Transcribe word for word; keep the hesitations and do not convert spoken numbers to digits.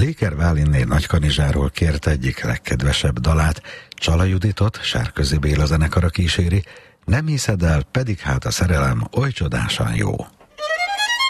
Léker Bálinné Nagykanizsáról kért egyik legkedvesebb dalát, Csala Juditot Sárközi Béla zenekara kíséri, Nem hiszed el, pedig hát a szerelem oly csodásan jó.